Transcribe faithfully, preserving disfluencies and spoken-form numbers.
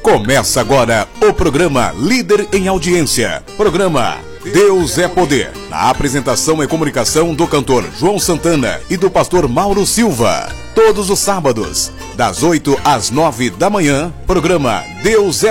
Começa agora o programa Líder em Audiência. Programa Deus é Poder. Na apresentação e comunicação do cantor João Santana e do pastor Mauro Silva. Todos os sábados, das oito às nove da manhã, programa Deus é